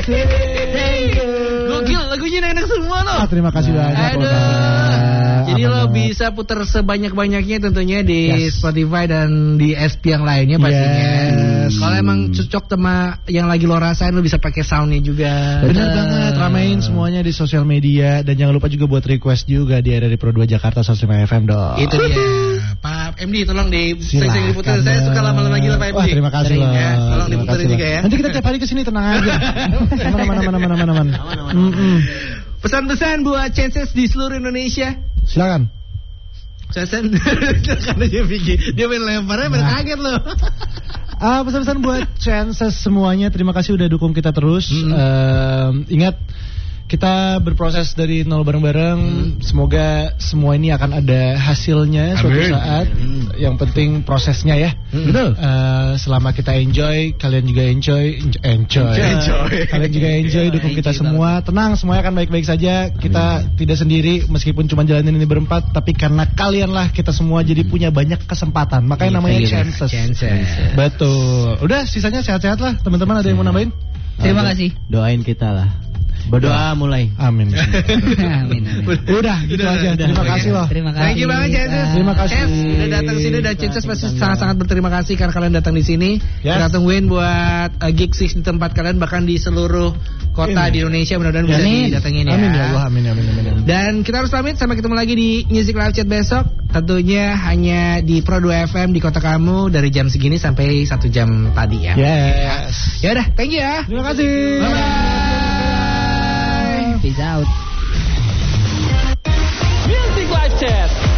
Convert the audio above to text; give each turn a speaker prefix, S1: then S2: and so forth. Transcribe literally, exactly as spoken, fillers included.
S1: kasih. Thank you.
S2: Gokil, lagunya enak-enak semua loh.
S1: Ah, terima kasih banyak.
S2: Aduh. Jadi lo bisa putar sebanyak-banyaknya tentunya di yes. Spotify dan di S P yang lainnya pastinya. Yes. Kalau emang cocok sama yang lagi lo rasain, lo bisa pakai soundnya juga.
S1: Benar banget, ramein semuanya di sosial media. Dan jangan lupa juga buat request juga di R R I Pro dua Jakarta seratus lima F M dong.
S2: Itu dia. Pak M D tolong di sering diputar. Saya suka lama-lama lagi lah Pak M D.
S1: Wah, terima kasih loh.
S2: Ya, tolong diputar juga ya.
S1: Nanti kita tiap hari kesini, tenang aja. Mana-mana-mana-mana-mana.
S2: Pesan-pesan buat Chances di seluruh Indonesia.
S1: Silakan.
S2: Chances karena dia pikir dia main lemparnya main kaget loh.
S1: Ah, pesan-pesan buat Chances semuanya, terima kasih udah dukung kita terus. Mm-hmm. uh, Ingat, kita berproses dari nol bareng-bareng. Hmm. Semoga semua ini akan ada hasilnya suatu Amin. saat. Hmm. Yang penting prosesnya ya. Hmm. Betul. Uh, selama kita enjoy, kalian juga enjoy, enjoy. enjoy. Kalian juga enjoy, dukung kita semua. Tenang, semuanya akan baik-baik saja. Kita Amin. tidak sendiri, meskipun cuma jalanin ini berempat, tapi karena kalianlah kita semua jadi punya banyak kesempatan. Makanya namanya Chances. Chances. Betul. Udah, sisanya sehat-sehat lah. Teman-teman ada yang mau nambahin?
S3: Terima kasih.
S4: Doain kita lah. Berdoa mulai.
S1: Amin.
S3: Amin, amin.
S1: Udah gitu udah, aja. Udah, terima
S3: udah,
S1: kasih loh.
S3: Terima kasih.
S2: Thank you banget Chances.
S1: Terima kasih.
S2: Chef, udah datang sini dan Chances pasti sangat-sangat berterima kasih karena kalian datang di sini. Yes. Kita tungguin buat uh, gig six di tempat kalian, bahkan di seluruh kota ini. Di Indonesia, mudah-mudahan bisa didatengin ya.
S1: Amin ya Allah, amin amin amin. amin.
S2: Dan kita harus pamit, sampai ketemu lagi di Music Live Chat besok. Tentunya hanya di Pro dua F M di kota kamu dari jam segini sampai satu jam tadi ya.
S1: Yes.
S2: Ya udah, thank you ya.
S1: Terima kasih.
S2: Bye bye.
S3: Peace out.
S5: Music Live Chat.